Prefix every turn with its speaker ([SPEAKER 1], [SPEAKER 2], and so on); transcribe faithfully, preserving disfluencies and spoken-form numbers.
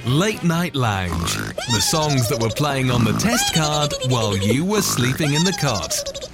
[SPEAKER 1] Late Night Lounge. The songs that were playing on the test card while you were sleeping in the cot.